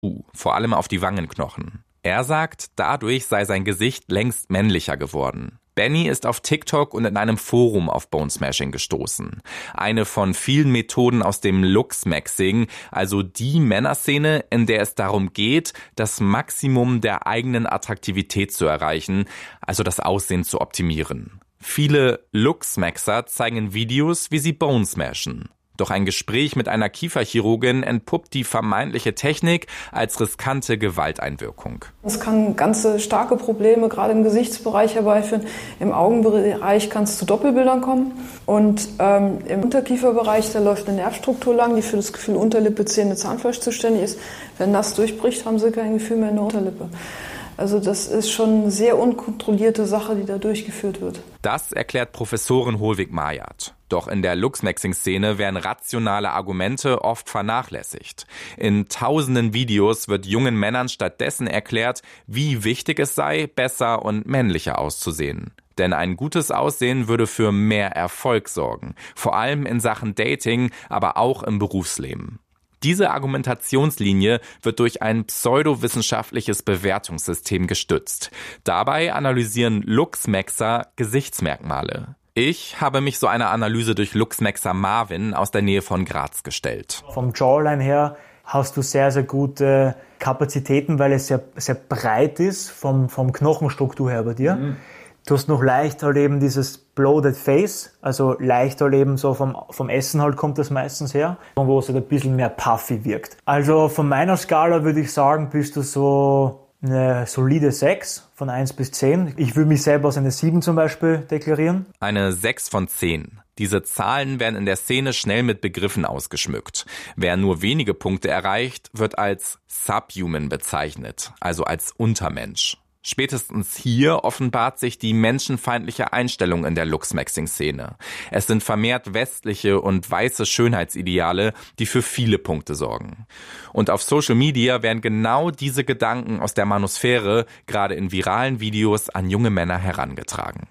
vor allem auf die Wangenknochen. Er sagt, dadurch sei sein Gesicht längst männlicher geworden. Benny ist auf TikTok und in einem Forum auf Bonesmashing gestoßen. Eine von vielen Methoden aus dem Looksmaxing, also die Männerszene, in der es darum geht, das Maximum der eigenen Attraktivität zu erreichen, also das Aussehen zu optimieren. Viele Looksmaxer zeigen Videos, wie sie Bonesmashen. Doch ein Gespräch mit einer Kieferchirurgin entpuppt die vermeintliche Technik als riskante Gewalteinwirkung. Es kann ganz starke Probleme gerade im Gesichtsbereich herbeiführen. Im Augenbereich kann es zu Doppelbildern kommen. Und im Unterkieferbereich, da läuft eine Nervstruktur lang, die für das Gefühl Unterlippe, Zähne, Zahnfleisch zuständig ist. Wenn das durchbricht, haben sie kein Gefühl mehr in der Unterlippe. Also das ist schon eine sehr unkontrollierte Sache, die da durchgeführt wird. Das erklärt Professorin Holwig-Mayat. Doch in der Looksmaxing-Szene werden rationale Argumente oft vernachlässigt. In tausenden Videos wird jungen Männern stattdessen erklärt, wie wichtig es sei, besser und männlicher auszusehen. Denn ein gutes Aussehen würde für mehr Erfolg sorgen. Vor allem in Sachen Dating, aber auch im Berufsleben. Diese Argumentationslinie wird durch ein pseudowissenschaftliches Bewertungssystem gestützt. Dabei analysieren Looksmaxer Gesichtsmerkmale. Ich habe mich so einer Analyse durch Looksmaxer Marvin aus der Nähe von Graz gestellt. Vom Jawline her hast du sehr, sehr gute Kapazitäten, weil es sehr, sehr breit ist vom Knochenstruktur her bei dir. Mhm. Du hast noch leicht halt eben dieses bloated face, also leicht halt eben so vom Essen halt kommt das meistens her, wo es halt ein bisschen mehr puffy wirkt. Also von meiner Skala würde ich sagen, bist du so eine solide 6 von 1 bis 10. Ich würde mich selber als eine 7 zum Beispiel deklarieren. Eine 6 von 10. Diese Zahlen werden in der Szene schnell mit Begriffen ausgeschmückt. Wer nur wenige Punkte erreicht, wird als Subhuman bezeichnet, also als Untermensch. Spätestens hier offenbart sich die menschenfeindliche Einstellung in der Looksmaxing-Szene. Es sind vermehrt westliche und weiße Schönheitsideale, die für viele Punkte sorgen. Und auf Social Media werden genau diese Gedanken aus der Manosphäre gerade in viralen Videos an junge Männer herangetragen.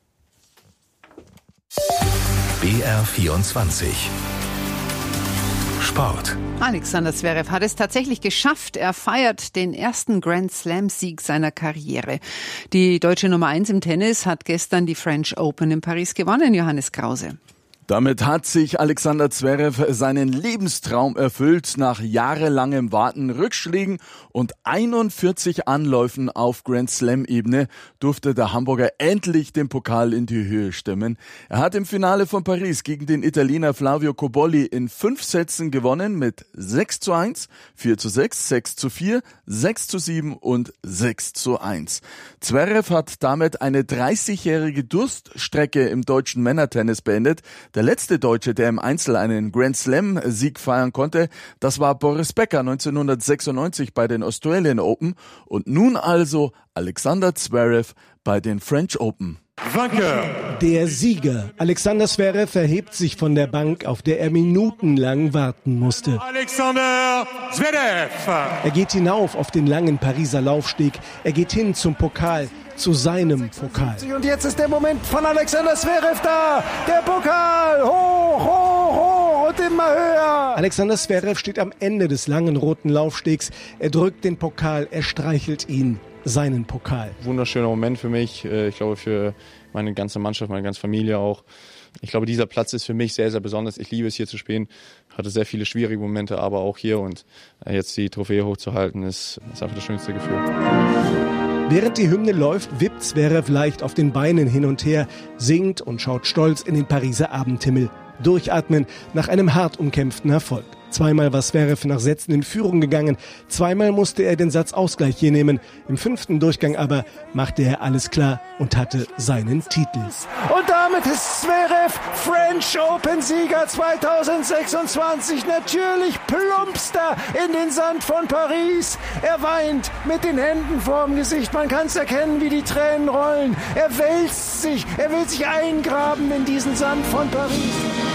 BR24 Sport. Alexander Zverev hat es tatsächlich geschafft. Er feiert den ersten Grand-Slam-Sieg seiner Karriere. Die deutsche Nummer 1 im Tennis hat gestern die French Open in Paris gewonnen. Johannes Krause. Damit hat sich Alexander Zverev seinen Lebenstraum erfüllt. Nach jahrelangem Warten, Rückschlägen und 41 Anläufen auf Grand-Slam-Ebene durfte der Hamburger endlich den Pokal in die Höhe stemmen. Er hat im Finale von Paris gegen den Italiener Flavio Cobolli in 5 Sätzen gewonnen mit 6:1, 4:6, 6:4, 6:7 und 6:1. Zverev hat damit eine 30-jährige Durststrecke im deutschen Männertennis beendet. Der letzte Deutsche, der im Einzel einen Grand-Slam-Sieg feiern konnte, das war Boris Becker 1996 bei den Australian Open und nun also Alexander Zverev bei den French Open. Der Sieger, Alexander Zverev, erhebt sich von der Bank, auf der er minutenlang warten musste. Alexander Zverev! Er geht hinauf auf den langen Pariser Laufsteg. Er geht hin zum Pokal, zu seinem Pokal. Und jetzt ist der Moment von Alexander Zverev da. Der Pokal, hoch, hoch, hoch und immer höher. Alexander Zverev steht am Ende des langen roten Laufstegs. Er drückt den Pokal, er streichelt ihn. Seinen Pokal. Wunderschöner Moment für mich, ich glaube für meine ganze Mannschaft, meine ganze Familie auch. Ich glaube, dieser Platz ist für mich sehr, sehr besonders. Ich liebe es, hier zu spielen. Hatte sehr viele schwierige Momente, aber auch hier. Und jetzt die Trophäe hochzuhalten, ist einfach das schönste Gefühl. Während die Hymne läuft, wippt Zverev leicht auf den Beinen hin und her, singt und schaut stolz in den Pariser Abendhimmel. Durchatmen nach einem hart umkämpften Erfolg. Zweimal war Zverev nach Sätzen in Führung gegangen, zweimal musste er den Satz Ausgleich hier nehmen. Im 5. Durchgang aber machte er alles klar und hatte seinen Titel. Und damit ist Zverev French Open Sieger 2026. Natürlich plumpst er in den Sand von Paris. Er weint mit den Händen vorm Gesicht. Man kann es erkennen, wie die Tränen rollen. Er wälzt sich, er will sich eingraben in diesen Sand von Paris.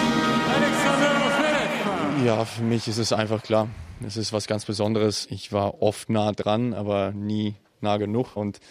Ja, für mich ist es einfach klar. Es ist was ganz Besonderes. Ich war oft nah dran, aber nie nah genug. Und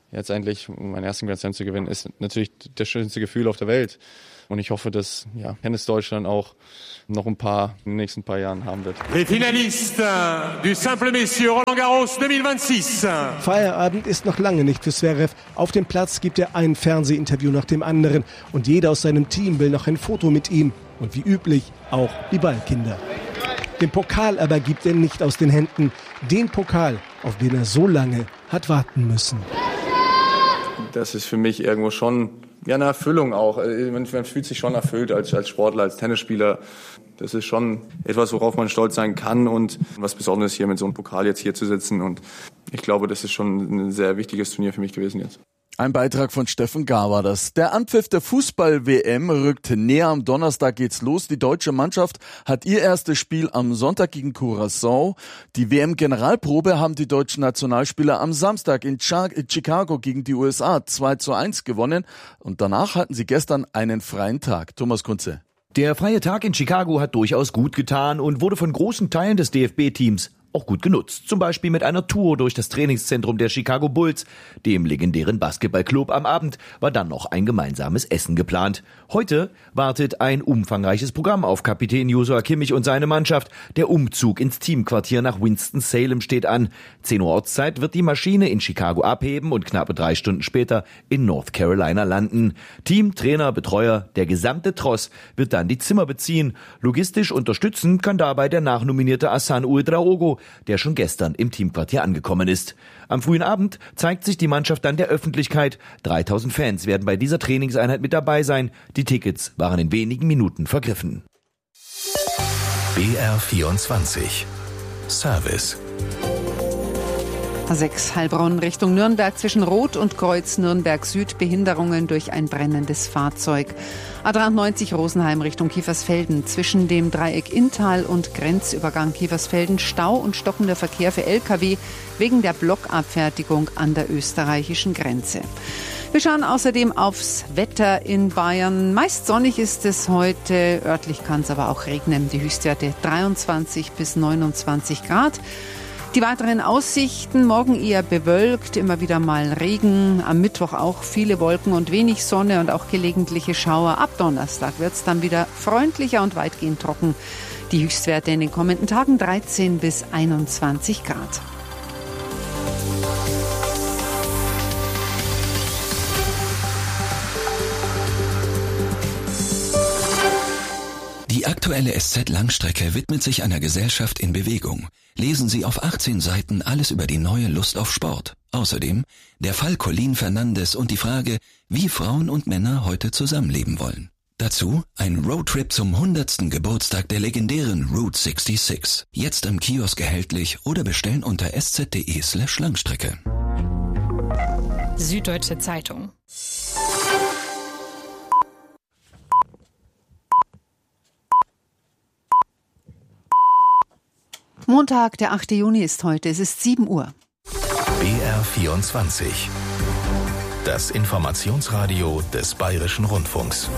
jetzt endlich meinen ersten Grand Slam zu gewinnen, ist natürlich das schönste Gefühl auf der Welt. Und ich hoffe, dass Tennis Deutschland auch noch ein paar in den nächsten paar Jahren haben wird. Les finalistes du Simple Messieurs Roland Garros 2026. Feierabend ist noch lange nicht für Zverev. Auf dem Platz gibt er ein Fernsehinterview nach dem anderen und jeder aus seinem Team will noch ein Foto mit ihm. Und wie üblich auch die Ballkinder. Den Pokal aber gibt er nicht aus den Händen. Den Pokal, auf den er so lange hat warten müssen. Das ist für mich irgendwo schon eine Erfüllung auch. Man fühlt sich schon erfüllt als Sportler, als Tennisspieler. Das ist schon etwas, worauf man stolz sein kann und was Besonderes hier mit so einem Pokal jetzt hier zu sitzen. Und ich glaube, das ist schon ein sehr wichtiges Turnier für mich gewesen jetzt. Ein Beitrag von Steffen Gar war das. Der Anpfiff der Fußball-WM rückt näher. Am Donnerstag geht's los. Die deutsche Mannschaft hat ihr erstes Spiel am Sonntag gegen Curaçao. Die WM-Generalprobe haben die deutschen Nationalspieler am Samstag in Chicago gegen die USA 2:1 gewonnen. Und danach hatten sie gestern einen freien Tag. Thomas Kunze. Der freie Tag in Chicago hat durchaus gut getan und wurde von großen Teilen des DFB-Teams auch gut genutzt. Zum Beispiel mit einer Tour durch das Trainingszentrum der Chicago Bulls, dem legendären Basketballclub. Am Abend war dann noch ein gemeinsames Essen geplant. Heute wartet ein umfangreiches Programm auf Kapitän Joshua Kimmich und seine Mannschaft. Der Umzug ins Teamquartier nach Winston-Salem steht an. 10 Uhr Ortszeit wird die Maschine in Chicago abheben und knappe 3 Stunden später in North Carolina landen. Team, Trainer, Betreuer, der gesamte Tross wird dann die Zimmer beziehen. Logistisch unterstützen kann dabei der nachnominierte Hassan Ouedraogo, der schon gestern im Teamquartier angekommen ist. Am frühen Abend zeigt sich die Mannschaft dann der Öffentlichkeit. 3000 Fans werden bei dieser Trainingseinheit mit dabei sein. Die Tickets waren in wenigen Minuten vergriffen. BR24 Service. A6 Heilbronn Richtung Nürnberg zwischen Rot und Kreuz Nürnberg Süd, Behinderungen durch ein brennendes Fahrzeug. A93 Rosenheim Richtung Kiefersfelden zwischen dem Dreieck Inntal und Grenzübergang Kiefersfelden Stau und stockender Verkehr für Lkw wegen der Blockabfertigung an der österreichischen Grenze. Wir schauen außerdem aufs Wetter in Bayern. Meist sonnig ist es heute, örtlich kann es aber auch regnen. Die Höchstwerte 23 bis 29 Grad. Die weiteren Aussichten, morgen eher bewölkt, immer wieder mal Regen, am Mittwoch auch viele Wolken und wenig Sonne und auch gelegentliche Schauer. Ab Donnerstag wird es dann wieder freundlicher und weitgehend trocken. Die Höchstwerte in den kommenden Tagen 13 bis 21 Grad. Die aktuelle SZ-Langstrecke widmet sich einer Gesellschaft in Bewegung. Lesen Sie auf 18 Seiten alles über die neue Lust auf Sport. Außerdem der Fall Colleen Fernandes und die Frage, wie Frauen und Männer heute zusammenleben wollen. Dazu ein Roadtrip zum 100. Geburtstag der legendären Route 66. Jetzt im Kiosk erhältlich oder bestellen unter sz.de/Langstrecke. Süddeutsche Zeitung. Montag, der 8. Juni ist heute. Es ist 7 Uhr. BR24. Das Informationsradio des Bayerischen Rundfunks.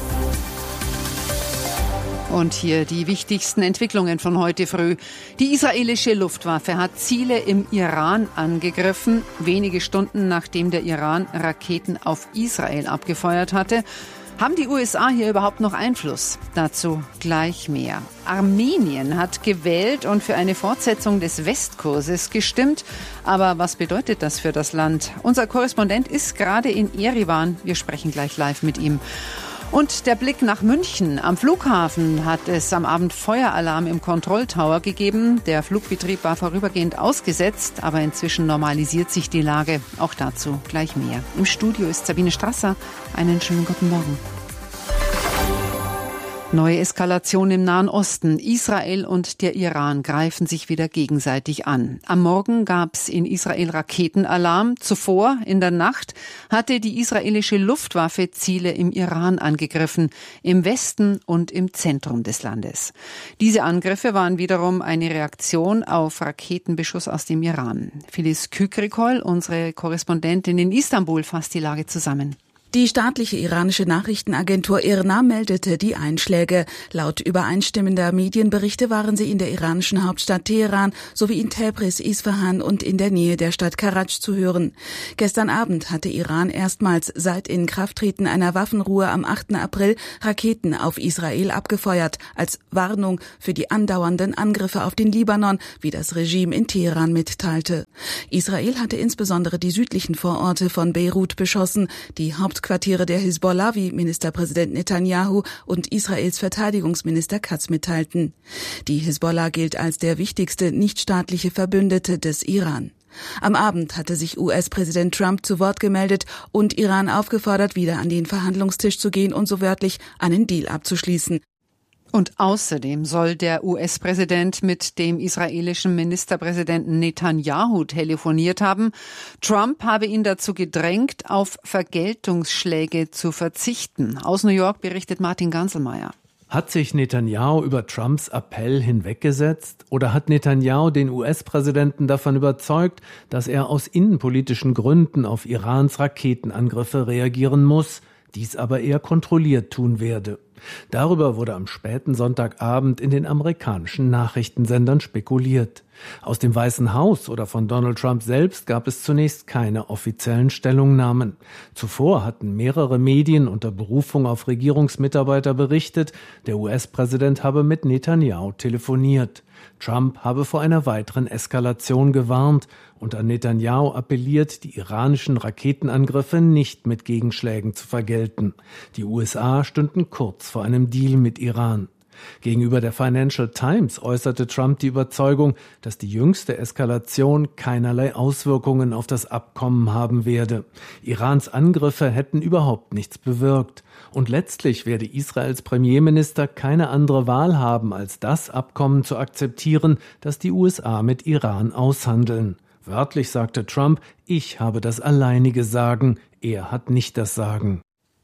Und hier die wichtigsten Entwicklungen von heute früh. Die israelische Luftwaffe hat Ziele im Iran angegriffen, wenige Stunden nachdem der Iran Raketen auf Israel abgefeuert hatte. Haben die USA hier überhaupt noch Einfluss? Dazu gleich mehr. Armenien hat gewählt und für eine Fortsetzung des Westkurses gestimmt. Aber was bedeutet das für das Land? Unser Korrespondent ist gerade in Erivan. Wir sprechen gleich live mit ihm. Und der Blick nach München. Am Flughafen hat es am Abend Feueralarm im Kontrolltower gegeben. Der Flugbetrieb war vorübergehend ausgesetzt, aber inzwischen normalisiert sich die Lage. Auch dazu gleich mehr. Im Studio ist Sabine Strasser. Einen schönen guten Morgen. Neue Eskalation im Nahen Osten. Israel und der Iran greifen sich wieder gegenseitig an. Am Morgen gab es in Israel Raketenalarm. Zuvor, in der Nacht, hatte die israelische Luftwaffe Ziele im Iran angegriffen, im Westen und im Zentrum des Landes. Diese Angriffe waren wiederum eine Reaktion auf Raketenbeschuss aus dem Iran. Filiz Kükrikol, unsere Korrespondentin in Istanbul, fasst die Lage zusammen. Die staatliche iranische Nachrichtenagentur IRNA meldete die Einschläge. Laut übereinstimmender Medienberichte waren sie in der iranischen Hauptstadt Teheran sowie in Tabriz, Isfahan und in der Nähe der Stadt Karaj zu hören. Gestern Abend hatte Iran erstmals seit Inkrafttreten einer Waffenruhe am 8. April Raketen auf Israel abgefeuert, als Warnung für die andauernden Angriffe auf den Libanon, wie das Regime in Teheran mitteilte. Israel hatte insbesondere die südlichen Vororte von Beirut beschossen, die Hauptquartiere der Hisbollah, wie Ministerpräsident Netanyahu und Israels Verteidigungsminister Katz mitteilten. Die Hisbollah gilt als der wichtigste nichtstaatliche Verbündete des Iran. Am Abend hatte sich US-Präsident Trump zu Wort gemeldet und Iran aufgefordert, wieder an den Verhandlungstisch zu gehen und so wörtlich einen Deal abzuschließen. Und außerdem soll der US-Präsident mit dem israelischen Ministerpräsidenten Netanyahu telefoniert haben. Trump habe ihn dazu gedrängt, auf Vergeltungsschläge zu verzichten. Aus New York berichtet Martin Ganselmeier. Hat sich Netanyahu über Trumps Appell hinweggesetzt oder hat Netanyahu den US-Präsidenten davon überzeugt, dass er aus innenpolitischen Gründen auf Irans Raketenangriffe reagieren muss, dies aber eher kontrolliert tun werde? Darüber wurde am späten Sonntagabend in den amerikanischen Nachrichtensendern spekuliert. Aus dem Weißen Haus oder von Donald Trump selbst gab es zunächst keine offiziellen Stellungnahmen. Zuvor hatten mehrere Medien unter Berufung auf Regierungsmitarbeiter berichtet, der US-Präsident habe mit Netanyahu telefoniert. Trump habe vor einer weiteren Eskalation gewarnt und an Netanyahu appelliert, die iranischen Raketenangriffe nicht mit Gegenschlägen zu vergelten. Die USA stünden kurz vor einem Deal mit Iran. Gegenüber der Financial Times äußerte Trump die Überzeugung, dass die jüngste Eskalation keinerlei Auswirkungen auf das Abkommen haben werde. Irans Angriffe hätten überhaupt nichts bewirkt. Und letztlich werde Israels Premierminister keine andere Wahl haben, als das Abkommen zu akzeptieren, das die USA mit Iran aushandeln. Wörtlich sagte Trump, ich habe das alleinige Sagen, er hat nicht das Sagen.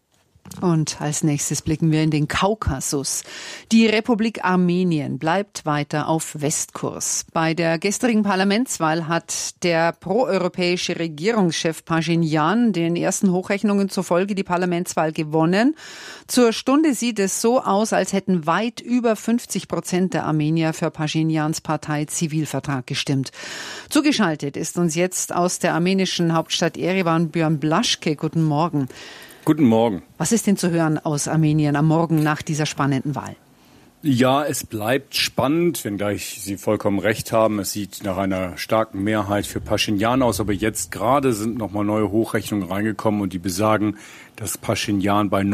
Und als nächstes blicken wir in den Kaukasus. Die Republik Armenien bleibt weiter auf Westkurs. Bei der gestrigen Parlamentswahl hat der proeuropäische Regierungschef Paschinjan den ersten Hochrechnungen zufolge die Parlamentswahl gewonnen. Zur Stunde sieht es so aus, als hätten weit über 50% der Armenier für Paschinjans Partei Zivilvertrag gestimmt. Zugeschaltet ist uns jetzt aus der armenischen Hauptstadt Erevan Björn Blaschke. Guten Morgen. Guten Morgen. Was ist denn zu hören aus Armenien am Morgen nach dieser spannenden Wahl? Ja, es bleibt spannend, wenngleich Sie vollkommen recht haben. Es sieht nach einer starken Mehrheit für Paschinjan aus. Aber jetzt gerade sind nochmal neue Hochrechnungen reingekommen und die besagen, dass Paschinjan bei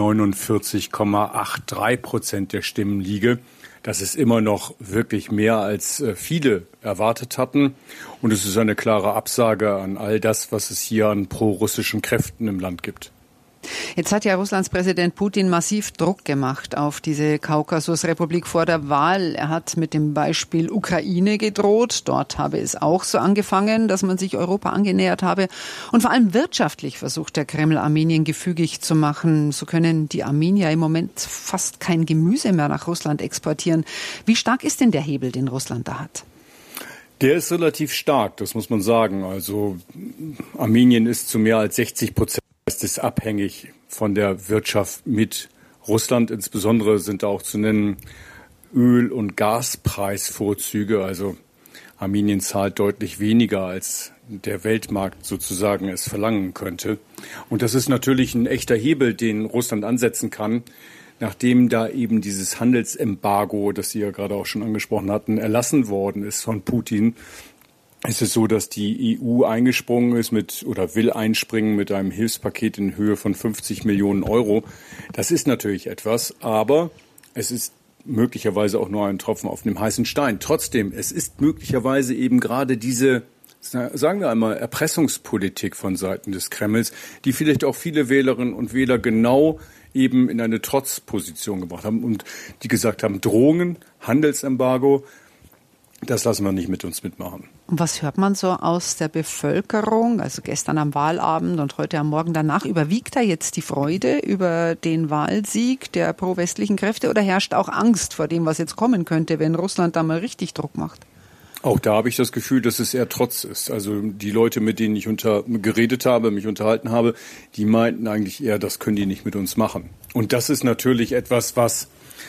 49,83% der Stimmen liege. Das ist immer noch wirklich mehr, als viele erwartet hatten. Und es ist eine klare Absage an all das, was es hier an pro-russischen Kräften im Land gibt. Jetzt hat ja Russlands Präsident Putin massiv Druck gemacht auf diese Kaukasusrepublik vor der Wahl. Er hat mit dem Beispiel Ukraine gedroht. Dort habe es auch so angefangen, dass man sich Europa angenähert habe. Und vor allem wirtschaftlich versucht der Kreml, Armenien gefügig zu machen. So können die Armenier im Moment fast kein Gemüse mehr nach Russland exportieren. Wie stark ist denn der Hebel, den Russland da hat? Der ist relativ stark, das muss man sagen. Also Armenien ist zu mehr als 60% ist abhängig von der Wirtschaft mit Russland. Insbesondere sind da auch zu nennen Öl- und Gaspreisvorzüge. Also Armenien zahlt deutlich weniger, als der Weltmarkt sozusagen es verlangen könnte. Und das ist natürlich ein echter Hebel, den Russland ansetzen kann, nachdem da eben dieses Handelsembargo, das Sie ja gerade auch schon angesprochen hatten, erlassen worden ist von Putin. Es ist so, dass die EU eingesprungen ist oder will einspringen mit einem Hilfspaket in Höhe von 50 Millionen Euro. Das ist natürlich etwas, aber es ist möglicherweise auch nur ein Tropfen auf dem heißen Stein. Trotzdem, es ist möglicherweise eben gerade diese, sagen wir einmal, Erpressungspolitik von Seiten des Kremls, die vielleicht auch viele Wählerinnen und Wähler genau eben in eine Trotzposition gebracht haben und die gesagt haben, Drohungen, Handelsembargo, das lassen wir nicht mit uns mitmachen. Und was hört man so aus der Bevölkerung? Also gestern am Wahlabend und heute am Morgen danach. Überwiegt da jetzt die Freude über den Wahlsieg der pro-westlichen Kräfte oder herrscht auch Angst vor dem, was jetzt kommen könnte, wenn Russland da mal richtig Druck macht? Auch da habe ich das Gefühl, dass es eher Trotz ist. Also die Leute, mit denen ich geredet habe, mich unterhalten habe, die meinten eigentlich eher, das können die nicht mit uns machen. Und das ist natürlich etwas, was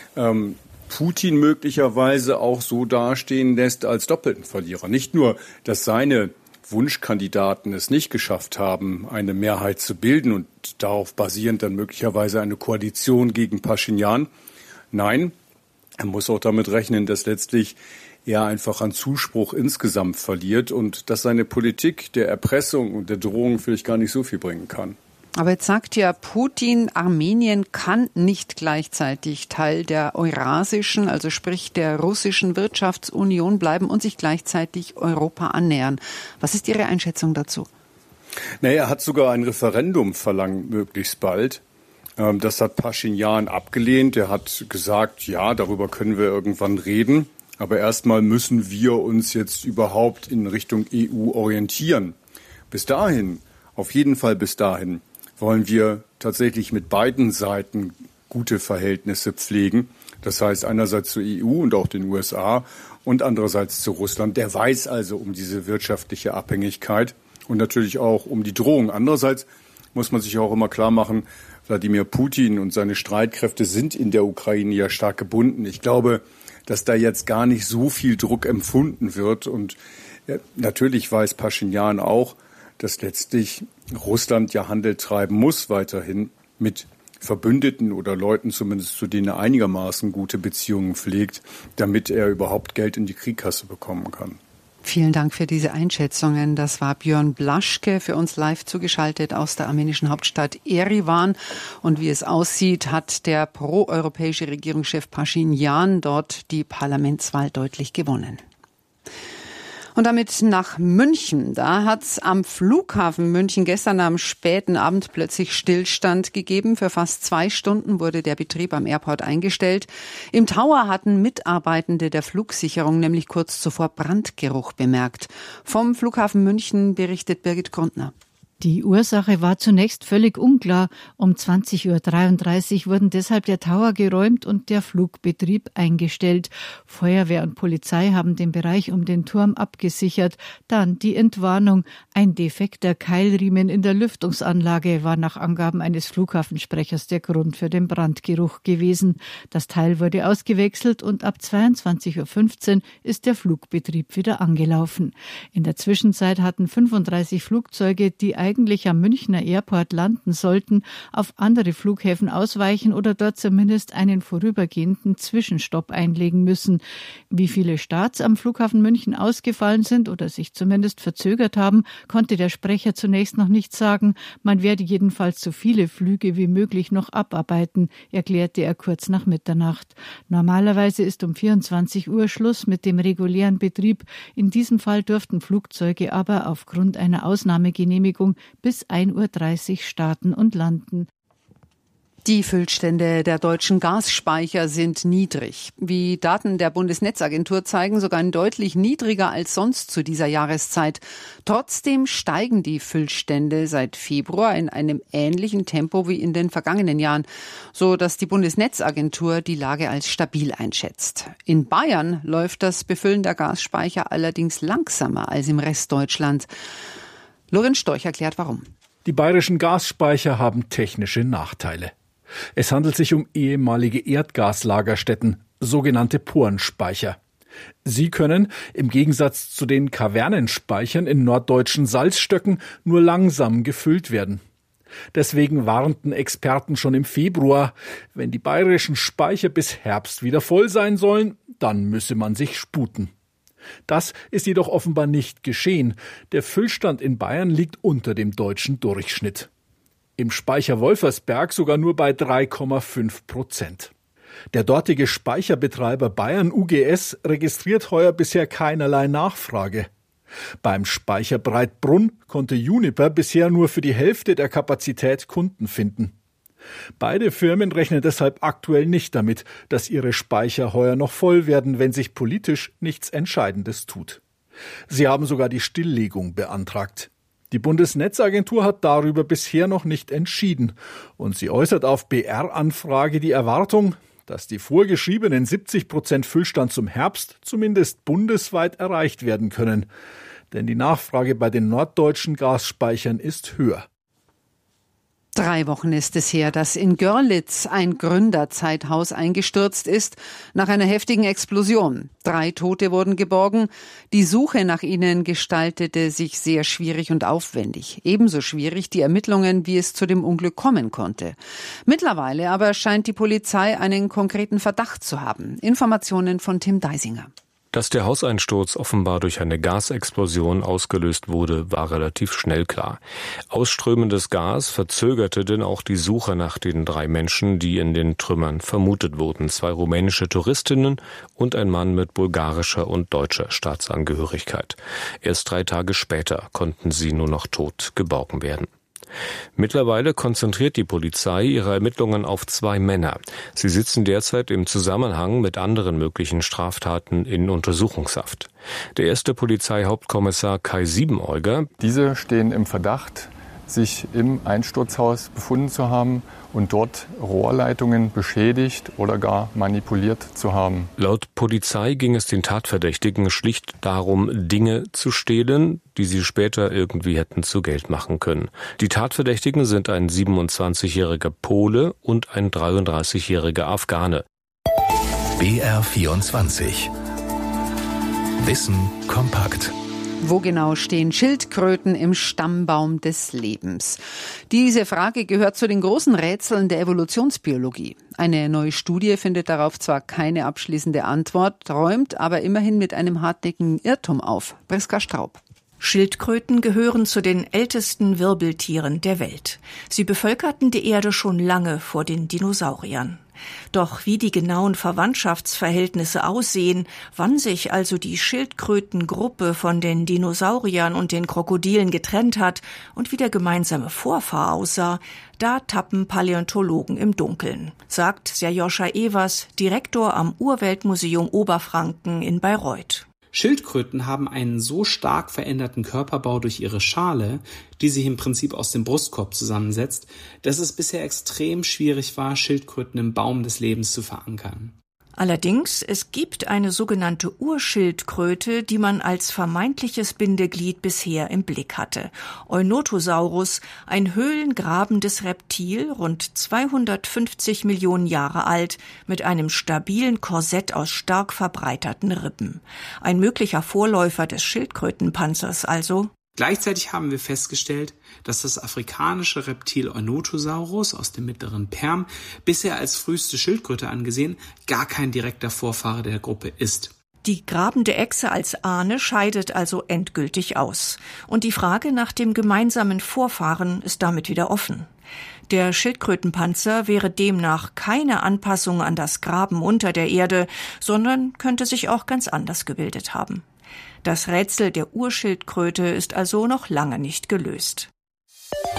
Putin möglicherweise auch so dastehen lässt als doppelten Verlierer. Nicht nur, dass seine Wunschkandidaten es nicht geschafft haben, eine Mehrheit zu bilden und darauf basierend dann möglicherweise eine Koalition gegen Paschinjan. Nein, er muss auch damit rechnen, dass letztlich er einfach an Zuspruch insgesamt verliert und dass seine Politik der Erpressung und der Drohung vielleicht gar nicht so viel bringen kann. Aber jetzt sagt ja Putin, Armenien kann nicht gleichzeitig Teil der Eurasischen, also sprich der russischen Wirtschaftsunion bleiben und sich gleichzeitig Europa annähern. Was ist Ihre Einschätzung dazu? Er hat sogar ein Referendum verlangt, möglichst bald. Das hat Paschinjan abgelehnt. Er hat gesagt, ja, darüber können wir irgendwann reden. Aber erstmal müssen wir uns jetzt überhaupt in Richtung EU orientieren. Bis dahin, auf jeden Fall bis dahin, wollen wir tatsächlich mit beiden Seiten gute Verhältnisse pflegen. Das heißt einerseits zur EU und auch den USA und andererseits zu Russland. Der weiß also um diese wirtschaftliche Abhängigkeit und natürlich auch um die Drohung. Andererseits muss man sich auch immer klar machen, Wladimir Putin und seine Streitkräfte sind in der Ukraine ja stark gebunden. Ich glaube, dass da jetzt gar nicht so viel Druck empfunden wird. Und natürlich weiß Paschinjan auch, dass letztlich Russland ja Handel treiben muss weiterhin mit Verbündeten oder Leuten zumindest, zu denen er einigermaßen gute Beziehungen pflegt, damit er überhaupt Geld in die Kriegskasse bekommen kann. Vielen Dank für diese Einschätzungen. Das war Björn Blaschke, für uns live zugeschaltet aus der armenischen Hauptstadt Erivan. Und wie es aussieht, hat der proeuropäische Regierungschef Paschinjan dort die Parlamentswahl deutlich gewonnen. Und damit nach München. Da hat es am Flughafen München gestern am späten Abend plötzlich Stillstand gegeben. Für fast 2 Stunden wurde der Betrieb am Airport eingestellt. Im Tower hatten Mitarbeitende der Flugsicherung nämlich kurz zuvor Brandgeruch bemerkt. Vom Flughafen München berichtet Birgit Grundner. Die Ursache war zunächst völlig unklar. Um 20:33 Uhr wurden deshalb der Tower geräumt und der Flugbetrieb eingestellt. Feuerwehr und Polizei haben den Bereich um den Turm abgesichert. Dann die Entwarnung. Ein defekter Keilriemen in der Lüftungsanlage war nach Angaben eines Flughafensprechers der Grund für den Brandgeruch gewesen. Das Teil wurde ausgewechselt und ab 22:15 Uhr ist der Flugbetrieb wieder angelaufen. In der Zwischenzeit hatten 35 Flugzeuge, die eigentlich am Münchner Airport landen sollten, auf andere Flughäfen ausweichen oder dort zumindest einen vorübergehenden Zwischenstopp einlegen müssen. Wie viele Starts am Flughafen München ausgefallen sind oder sich zumindest verzögert haben, konnte der Sprecher zunächst noch nicht sagen. Man werde jedenfalls so viele Flüge wie möglich noch abarbeiten, erklärte er kurz nach Mitternacht. Normalerweise ist um 24 Uhr Schluss mit dem regulären Betrieb. In diesem Fall durften Flugzeuge aber aufgrund einer Ausnahmegenehmigung bis 1:30 Uhr starten und landen. Die Füllstände der deutschen Gasspeicher sind niedrig. Wie Daten der Bundesnetzagentur zeigen, sogar deutlich niedriger als sonst zu dieser Jahreszeit. Trotzdem steigen die Füllstände seit Februar in einem ähnlichen Tempo wie in den vergangenen Jahren, so dass die Bundesnetzagentur die Lage als stabil einschätzt. In Bayern läuft das Befüllen der Gasspeicher allerdings langsamer als im Rest Deutschlands. Lorenz Storch erklärt, warum. Die bayerischen Gasspeicher haben technische Nachteile. Es handelt sich um ehemalige Erdgaslagerstätten, sogenannte Porenspeicher. Sie können, im Gegensatz zu den Kavernenspeichern in norddeutschen Salzstöcken, nur langsam gefüllt werden. Deswegen warnten Experten schon im Februar, wenn die bayerischen Speicher bis Herbst wieder voll sein sollen, dann müsse man sich sputen. Das ist jedoch offenbar nicht geschehen. Der Füllstand in Bayern liegt unter dem deutschen Durchschnitt. Im Speicher Wolfersberg sogar nur bei 3,5%. Der dortige Speicherbetreiber Bayern UGS registriert heuer bisher keinerlei Nachfrage. Beim Speicher Breitbrunn konnte Uniper bisher nur für die Hälfte der Kapazität Kunden finden. Beide Firmen rechnen deshalb aktuell nicht damit, dass ihre Speicher heuer noch voll werden, wenn sich politisch nichts Entscheidendes tut. Sie haben sogar die Stilllegung beantragt. Die Bundesnetzagentur hat darüber bisher noch nicht entschieden und sie äußert auf BR-Anfrage die Erwartung, dass die vorgeschriebenen 70% Füllstand zum Herbst zumindest bundesweit erreicht werden können. Denn die Nachfrage bei den norddeutschen Gasspeichern ist höher. 3 Wochen ist es her, dass in Görlitz ein Gründerzeithaus eingestürzt ist nach einer heftigen Explosion. 3 Tote wurden geborgen. Die Suche nach ihnen gestaltete sich sehr schwierig und aufwendig. Ebenso schwierig die Ermittlungen, wie es zu dem Unglück kommen konnte. Mittlerweile aber scheint die Polizei einen konkreten Verdacht zu haben. Informationen von Tim Deisinger. Dass der Hauseinsturz offenbar durch eine Gasexplosion ausgelöst wurde, war relativ schnell klar. Ausströmendes Gas verzögerte denn auch die Suche nach den 3 Menschen, die in den Trümmern vermutet wurden. 2 rumänische Touristinnen und ein Mann mit bulgarischer und deutscher Staatsangehörigkeit. Erst 3 Tage später konnten sie nur noch tot geborgen werden. Mittlerweile konzentriert die Polizei ihre Ermittlungen auf 2 Männer. Sie sitzen derzeit im Zusammenhang mit anderen möglichen Straftaten in Untersuchungshaft. Der erste Polizeihauptkommissar Kai Siebeneuger. Diese stehen im Verdacht, sich im Einsturzhaus befunden zu haben und dort Rohrleitungen beschädigt oder gar manipuliert zu haben. Laut Polizei ging es den Tatverdächtigen schlicht darum, Dinge zu stehlen, die sie später irgendwie hätten zu Geld machen können. Die Tatverdächtigen sind ein 27-jähriger Pole und ein 33-jähriger Afghane. BR24 Wissen kompakt. Wo genau stehen Schildkröten im Stammbaum des Lebens? Diese Frage gehört zu den großen Rätseln der Evolutionsbiologie. Eine neue Studie findet darauf zwar keine abschließende Antwort, räumt aber immerhin mit einem hartnäckigen Irrtum auf. Priska Straub. Schildkröten gehören zu den ältesten Wirbeltieren der Welt. Sie bevölkerten die Erde schon lange vor den Dinosauriern. Doch wie die genauen Verwandtschaftsverhältnisse aussehen, wann sich also die Schildkrötengruppe von den Dinosauriern und den Krokodilen getrennt hat und wie der gemeinsame Vorfahr aussah, da tappen Paläontologen im Dunkeln, sagt Serjoscha Evers, Direktor am Urweltmuseum Oberfranken in Bayreuth. Schildkröten haben einen so stark veränderten Körperbau durch ihre Schale, die sich im Prinzip aus dem Brustkorb zusammensetzt, dass es bisher extrem schwierig war, Schildkröten im Baum des Lebens zu verankern. Allerdings, es gibt eine sogenannte Urschildkröte, die man als vermeintliches Bindeglied bisher im Blick hatte. Eunotosaurus, ein höhlengrabendes Reptil, rund 250 Millionen Jahre alt, mit einem stabilen Korsett aus stark verbreiterten Rippen. Ein möglicher Vorläufer des Schildkrötenpanzers also. Gleichzeitig haben wir festgestellt, dass das afrikanische Reptil Eunotosaurus aus dem mittleren Perm, bisher als früheste Schildkröte angesehen, gar kein direkter Vorfahre der Gruppe ist. Die grabende Echse als Ahne scheidet also endgültig aus. Und die Frage nach dem gemeinsamen Vorfahren ist damit wieder offen. Der Schildkrötenpanzer wäre demnach keine Anpassung an das Graben unter der Erde, sondern könnte sich auch ganz anders gebildet haben. Das Rätsel der Urschildkröte ist also noch lange nicht gelöst.